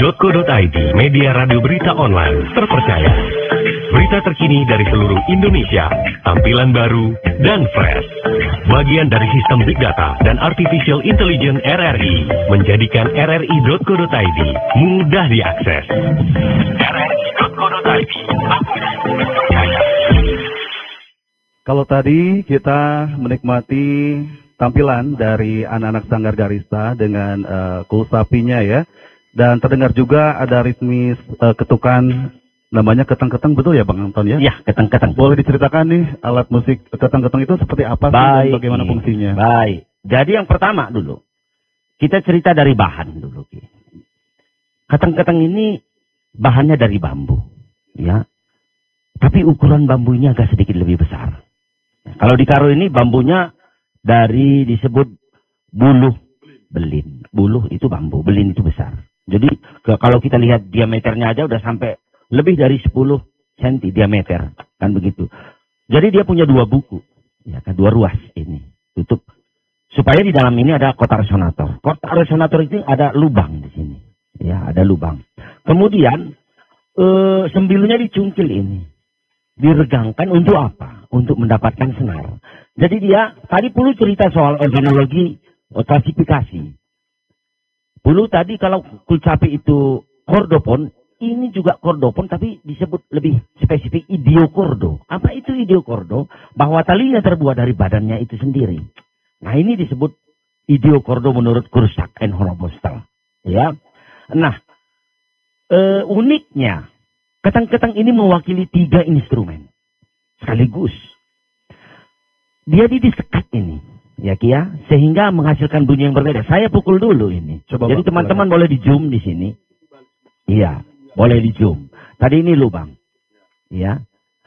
rri.co.id, media radio berita online terpercaya. Berita terkini dari seluruh Indonesia, tampilan baru dan fresh. Bagian dari sistem Big Data dan Artificial Intelligence RRI, menjadikan rri.co.id mudah diakses. rri.co.id. Kalau tadi kita menikmati tampilan dari anak-anak Sanggar Garista dengan kulsapinya ya, dan terdengar juga ada ritmis ketukan namanya keteng-keteng, betul ya Bang Anton ya? Iya, keteng-keteng. Boleh diceritakan nih alat musik keteng-keteng itu seperti apa sih dan bagaimana fungsinya? Baik. Jadi yang pertama dulu, kita cerita dari bahan dulu. Keteng-keteng ini bahannya dari bambu, ya. Tapi ukuran bambunya agak sedikit lebih besar. Kalau di Karo ini bambunya dari disebut buluh belin. Buluh itu bambu, belin itu besar. Jadi kalau kita lihat diameternya aja udah sampai lebih dari 10 cm diameter, kan begitu. Jadi dia punya dua buku, ya kan, dua ruas ini tutup. Supaya di dalam ini ada kotak resonator. Kotak resonator itu ada lubang di sini, ya ada lubang. Kemudian sembilunya dicungkil ini, diregangkan untuk apa? Untuk mendapatkan senar. Jadi dia tadi Pulu cerita soal organologi klasifikasi. Pulu tadi kalau kulcapi itu kordopon, ini juga kordopon tapi disebut lebih spesifik idiokordo. Apa itu idiokordo? Bahwa talinya terbuat dari badannya itu sendiri. Nah ini disebut idiokordo menurut Kursak and Horobostel. Ya. Nah, uniknya keteng-keteng ini mewakili 3 instrumen sekaligus. Dia disekat ini, ya Kia, sehingga menghasilkan bunyi yang berbeda. Saya pukul dulu ini. Coba, jadi teman-teman boleh di zoom di sini. Iya, boleh di zoom. Tadi ini lubang, ya.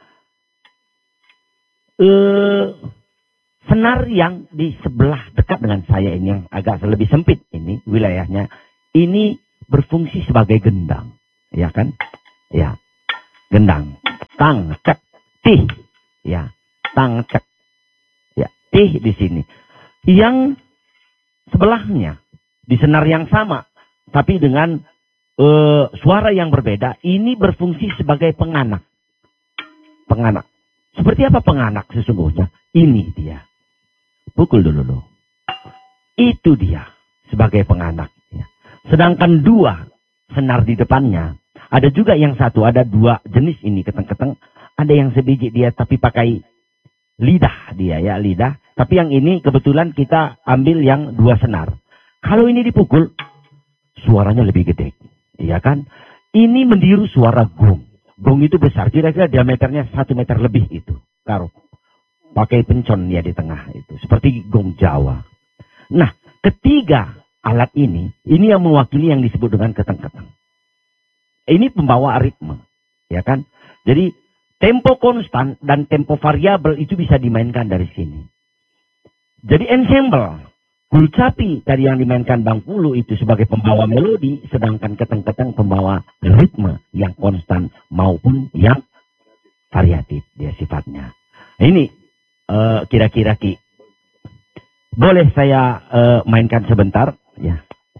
Senar yang di sebelah dekat dengan saya ini yang agak lebih sempit ini wilayahnya, ini berfungsi sebagai gendang, ya kan? Ya, gendang. Tang cek tih, ya, tang cek. Di sini. Yang sebelahnya di senar yang sama tapi dengan suara yang berbeda, ini berfungsi sebagai penganak. Penganak. Seperti apa penganak sesungguhnya? Ini dia. Pukul dulu loh. Itu dia sebagai penganak, ya. Sedangkan 2 senar di depannya, ada juga yang satu, ada 2 jenis ini keteng-keteng, ada yang sebiji dia tapi pakai lidah dia ya, lidah. Tapi yang ini kebetulan kita ambil yang 2 senar. Kalau ini dipukul, suaranya lebih gede. Iya kan? Ini meniru suara gong. Gong itu besar, kira-kira diameternya 1 meter lebih itu. Karo. Pakai pencon ya di tengah itu. Seperti gong Jawa. Nah, ketiga alat ini yang mewakili yang disebut dengan keteng-keteng. Ini pembawa ritme. Ya kan? Jadi, tempo konstan dan tempo variabel itu bisa dimainkan dari sini. Jadi ensemble, kulcapi tadi yang dimainkan Bang Pulu itu sebagai pembawa melodi, sedangkan keteng-keteng pembawa ritme yang konstan maupun yang variatif dia sifatnya. Ini kira-kira Ki, boleh saya mainkan sebentar? Ya.